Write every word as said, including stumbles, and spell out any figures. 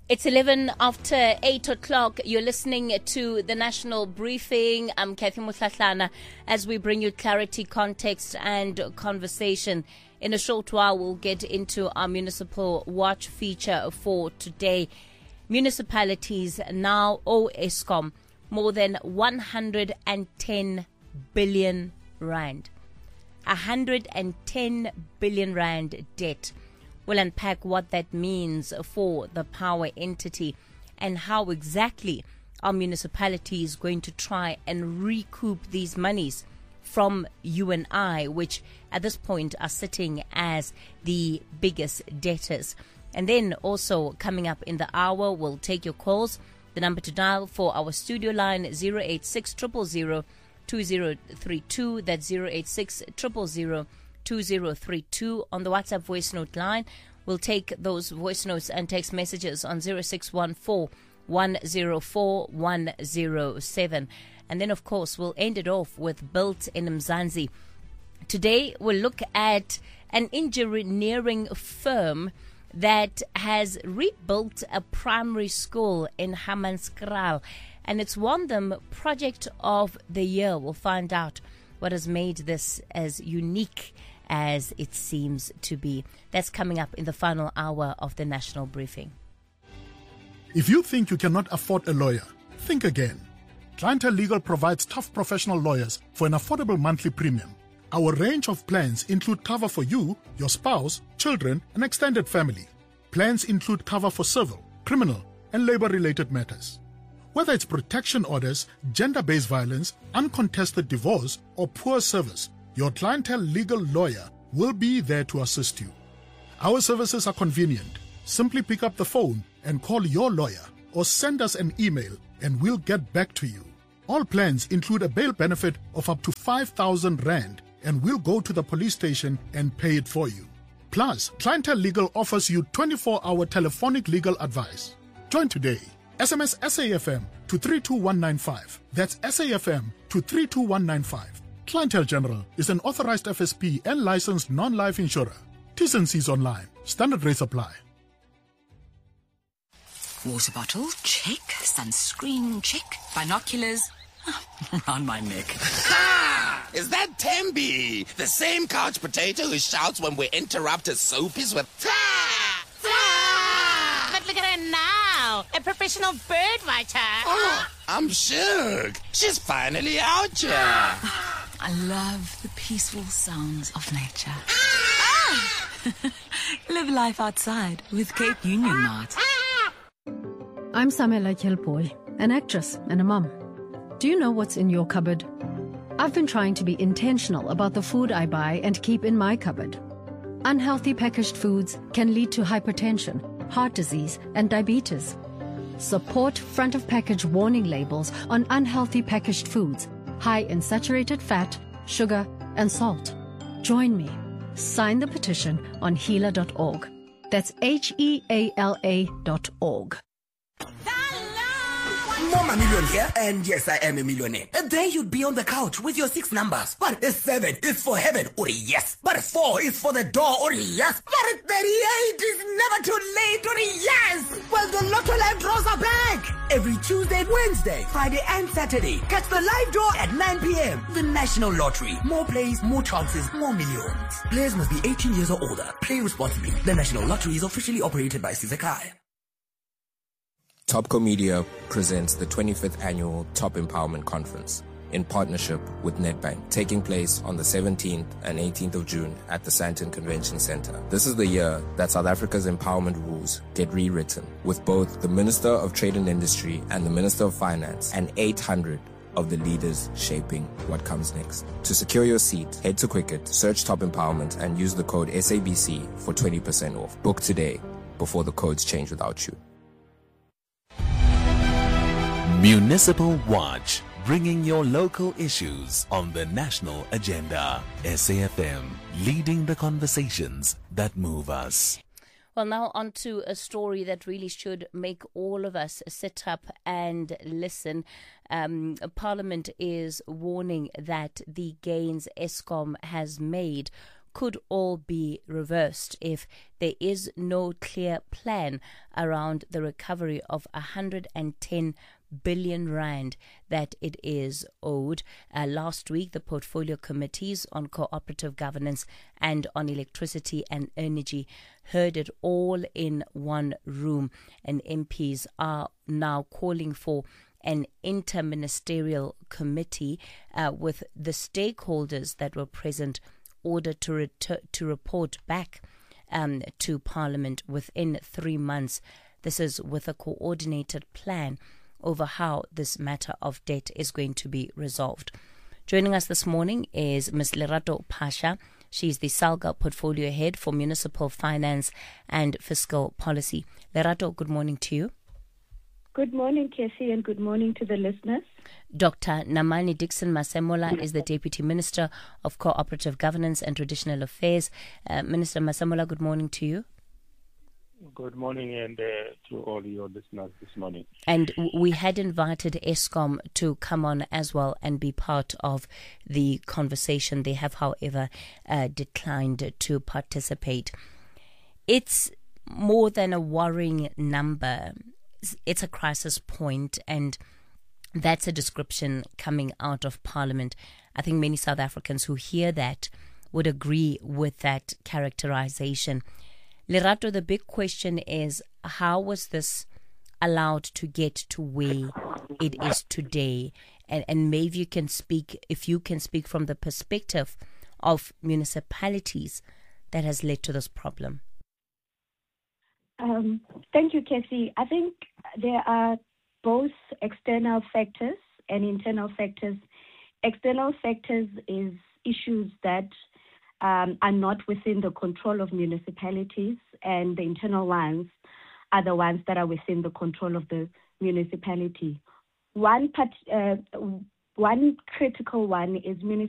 It's eleven after eight o'clock. You're listening to the National Briefing. I'm Kathy Mutlatlana as we bring you clarity, context and conversation. In a short while, we'll get into our Municipal Watch feature for today. Municipalities now owe Eskom more than one hundred ten billion rand. one hundred ten billion rand debt. We'll unpack what that means for the power entity and how exactly our municipality is going to try and recoup these monies from you and I, which at this point are sitting as the biggest debtors. And then also coming up in the hour, we'll take your calls. The number to dial for our studio line, zero eight six, zero zero zero, two zero three two. That's zero eight six, zero zero zero, two zero three two. On the WhatsApp voice note line, we'll take those voice notes and text messages on zero six one four, one zero four, one zero seven. And then, of course, we'll end it off with Built in Mzansi. Today, we'll look at an engineering firm that has rebuilt a primary school in Hammanskraal, and it's won them Project of the Year. We'll find out what has made this as unique as it seems to be. That's coming up in the final hour of the National Briefing. If you think you cannot afford a lawyer, think again. Clientele Legal provides tough professional lawyers for an affordable monthly premium. Our range of plans include cover for you, your spouse, children, and extended family. Plans include cover for civil, criminal, and labor-related matters. Whether it's protection orders, gender-based violence, uncontested divorce, or poor service, your Clientele Legal lawyer will be there to assist you. Our services are convenient. Simply pick up the phone and call your lawyer or send us an email and we'll get back to you. All plans include a bail benefit of up to five thousand rand and we'll go to the police station and pay it for you. Plus, Clientele Legal offers you twenty-four hour telephonic legal advice. Join today. S M S S A F M to three two one nine five. That's S A F M to three two one nine five. Clientele General is an authorized F S P and licensed non-life insurer. T's and C's online. Standard rates apply. Water bottle, check. Sunscreen, check. Binoculars, around my neck. Ha! Is that Tembi? The same couch potato who shouts when we interrupt his soapies with ta! Ta! But look at her now, a professional bird writer. Oh, I'm shook. She's finally out here. I love the peaceful sounds of nature. Ah! Live life outside with Cape Union Mart. I'm Samela Kilpoy, an actress and a mum. Do you know what's in your cupboard? I've been trying to be intentional about the food I buy and keep in my cupboard. Unhealthy packaged foods can lead to hypertension, heart disease, and diabetes. Support front-of-package warning labels on unhealthy packaged foods, high in saturated fat, sugar, and salt. Join me. Sign the petition on healer dot org. That's H E A L A dot org. Mama Million here, and yes, I am a millionaire. And there you'd be on the couch with your six numbers. But a seven is for heaven, or yes. But a four is for the door, or yes. But a thirty-eight is never too late, or yes. Well, the Lotto Live draws are back. Every Tuesday, Wednesday, Friday, and Saturday. Catch the live draw at nine p.m. The National Lottery. More plays, more chances, more millions. Players must be eighteen years or older. Play responsibly. The National Lottery is officially operated by Sizakai. Topco Media presents the twenty-fifth Annual Top Empowerment Conference in partnership with Nedbank, taking place on the seventeenth and eighteenth of June at the Sandton Convention Center. This is the year that South Africa's empowerment rules get rewritten, with both the Minister of Trade and Industry and the Minister of Finance and eight hundred of the leaders shaping what comes next. To secure your seat, head to Quicket, search Top Empowerment and use the code S A B C for twenty percent off. Book today before the codes change without you. Municipal Watch, bringing your local issues on the national agenda. S A F M, leading the conversations that move us. Well, now on to a story that really should make all of us sit up and listen. Um, Parliament is warning that the gains Eskom has made could all be reversed if there is no clear plan around the recovery of one hundred ten billion rand that it is owed. Uh, last week, the portfolio committees on cooperative governance and on electricity and energy heard it all in one room, and M Ps are now calling for an interministerial committee uh, with the stakeholders that were present ordered to ret- to report back um, to Parliament within three months. This is with a coordinated plan over how this matter of debt is going to be resolved. Joining us this morning is Miz Lerato Pasha. She's the SALGA Portfolio Head for Municipal Finance and Fiscal Policy. Lerato, good morning to you. Good morning, Casey, and good morning to the listeners. Doctor Namani Dixon Masemola is the Deputy Minister of Cooperative Governance and Traditional Affairs. Uh, Minister Masemola, good morning to you. Good morning, and uh, to all your listeners this morning. And we had invited Eskom to come on as well and be part of the conversation. They have, however, uh, declined to participate. It's more than a worrying number. It's a crisis point, and that's a description coming out of Parliament. I think many South Africans who hear that would agree with that characterization. Lerato, the big question is, how was this allowed to get to where it is today? And, and maybe you can speak, if you can speak from the perspective of municipalities that has led to this problem. Um, thank you, Casey. I think there are both external factors and internal factors. External factors is issues that Um, are not within the control of municipalities, and the internal ones are the ones that are within the control of the municipality. One part, uh, one critical one is municipality.